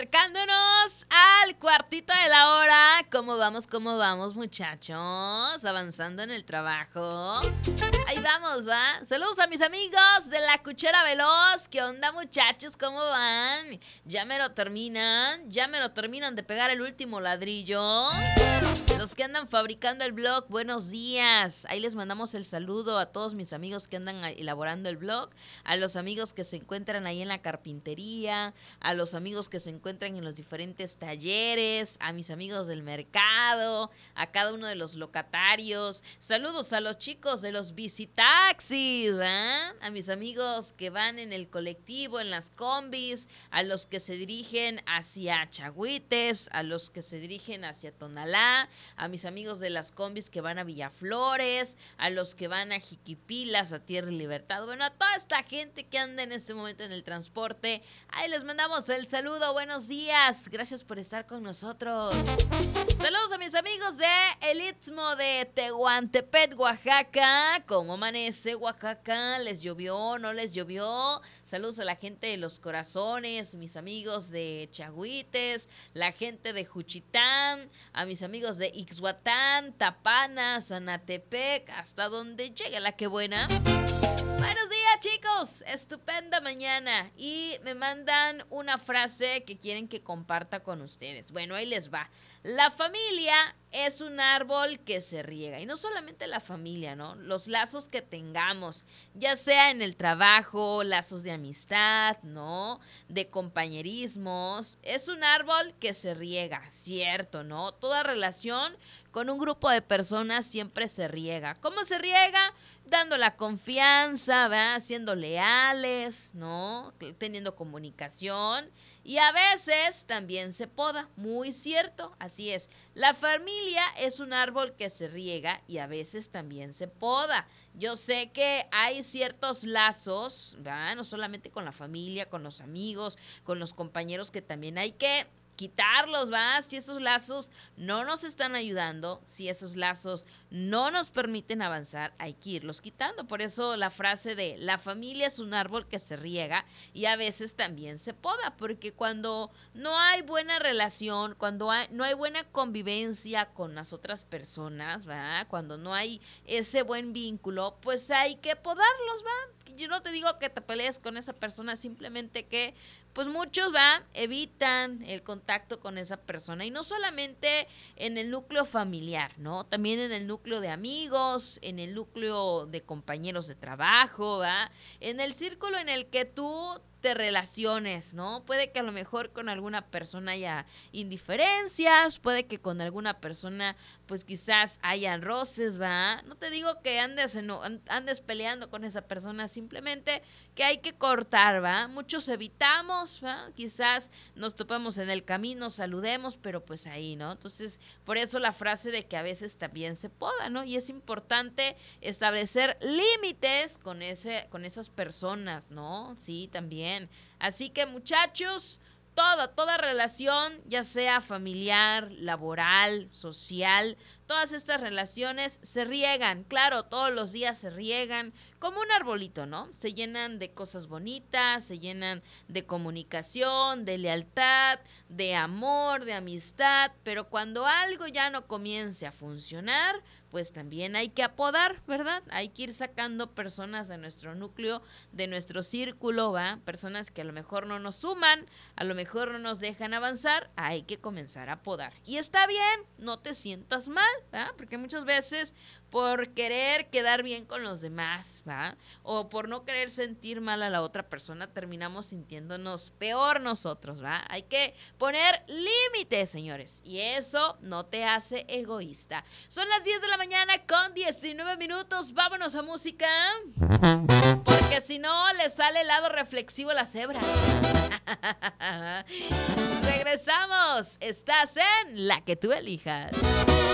Acercándonos al cuartito de la hora. ¿Cómo vamos, muchachos? Avanzando en el trabajo. Ahí vamos, ¿va? Saludos a mis amigos de la Cuchara Veloz. ¿Qué onda, muchachos? ¿Cómo van? ¿Ya me lo terminan? ¿Ya me lo terminan de pegar el último ladrillo? Los que andan fabricando el blog, buenos días. Ahí les mandamos el saludo a todos mis amigos que andan elaborando el blog, a los amigos que se encuentran ahí en la carpintería, a los amigos que se encuentran en los diferentes talleres, a mis amigos del mercado, a cada uno de los locatarios. Saludos a los chicos de los bicitaxis, ¿verdad? A mis amigos que van en el colectivo, en las combis, a los que se dirigen hacia Chagüites, a los que se dirigen hacia Tonalá, a mis amigos de las combis que van a Villaflores, a los que van a Jiquipilas, a Tierra y Libertad. Bueno, a toda esta gente que anda en este momento en el transporte, ahí les mandamos el saludo. Buenos días, gracias por estar con nosotros. Saludos a mis amigos de el Istmo de Tehuantepec, Oaxaca. ¿Cómo amanece Oaxaca? ¿Les llovió? ¿No les llovió? Saludos a la gente de Los Corazones, mis amigos de Chagüites, la gente de Juchitán, a mis amigos de Ixhuatán, Tapana, Zanatepec, hasta donde llegue la que buena. Buenos días, chicos, estupenda mañana. Y me mandan una frase que quieren que comparta con ustedes. Bueno, ahí les va. La familia es un árbol que se riega. Y no solamente la familia, ¿no? Los lazos que tengamos, ya sea en el trabajo, lazos de amistad, ¿no? De compañerismos. Es un árbol que se riega, cierto, ¿no? Toda relación con un grupo de personas siempre se riega. ¿Cómo se riega? Dando la confianza, ¿verdad? Siendo leales, ¿no? Teniendo comunicación. Y a veces también se poda, muy cierto, así es. La familia es un árbol que se riega y a veces también se poda. Yo sé que hay ciertos lazos, ¿verdad? No solamente con la familia, con los amigos, con los compañeros, que también hay que quitarlos, ¿va? Si esos lazos no nos están ayudando, si esos lazos no nos permiten avanzar, hay que irlos quitando. Por eso la frase de la familia es un árbol que se riega y a veces también se poda, porque cuando no hay buena relación, cuando no hay buena convivencia con las otras personas, ¿va? Cuando no hay ese buen vínculo, pues hay que podarlos, ¿va? Yo no te digo que te pelees con esa persona, simplemente que pues muchos evitan el contacto con esa persona, y no solamente en el núcleo familiar, ¿no? También en el núcleo de amigos, en el núcleo de compañeros de trabajo, ¿va? En el círculo en el que tú te relaciones, ¿no? Puede que a lo mejor con alguna persona haya indiferencias, puede que con alguna persona pues quizás hayan roces, ¿va? No te digo que andes peleando con esa persona, simplemente que hay que cortar, ¿va? Muchos evitamos, ¿va? Quizás nos topamos en el camino, saludemos, pero pues ahí, ¿no? Entonces, por eso la frase de que a veces también se poda, ¿no? Y es importante establecer límites con esas personas, ¿no? Sí, también. Así que, muchachos, toda relación, ya sea familiar, laboral, social, todas estas relaciones se riegan, claro, todos los días se riegan como un arbolito, ¿no? Se llenan de cosas bonitas, se llenan de comunicación, de lealtad, de amor, de amistad, pero cuando algo ya no comience a funcionar, pues también hay que apodar, ¿verdad? Hay que ir sacando personas de nuestro núcleo, de nuestro círculo, ¿va? Personas que a lo mejor no nos suman, a lo mejor no nos dejan avanzar, hay que comenzar a podar. Y está bien, no te sientas mal, ¿va? Porque muchas veces por querer quedar bien con los demás, ¿va? O por no querer sentir mal a la otra persona, terminamos sintiéndonos peor nosotros, ¿va? Hay que poner límites, señores, y eso no te hace egoísta. Son las 10 de la mañana con 19 minutos, vámonos a música, porque si no le sale el lado reflexivo a la cebra. Regresamos, estás en La que tú elijas.